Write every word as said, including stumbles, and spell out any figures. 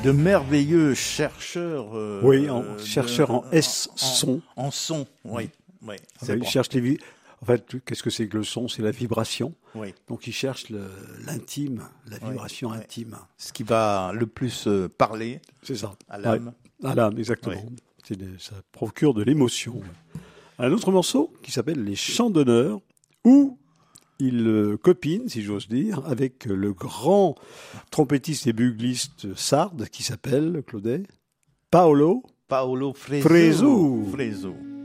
de merveilleux chercheurs. Euh, oui, en, de, chercheurs en S-son. En, en son, oui. oui ah ben, bon. Ils cherchent les vi- En fait, qu'est-ce que c'est que le son? C'est la vibration. Oui. Donc, ils cherchent le, l'intime, la vibration oui, intime. Oui. Ce qui va le plus euh, parler c'est ça. à l'âme. Ouais. À l'âme, exactement. Oui. C'est des, ça procure de l'émotion. Un autre morceau qui s'appelle Les Chants d'honneur, où il euh, copine, si j'ose dire, avec le grand trompettiste et bugliste sarde qui s'appelle, Claudet, Paolo Paolo Fresu. Fresu. Fresu.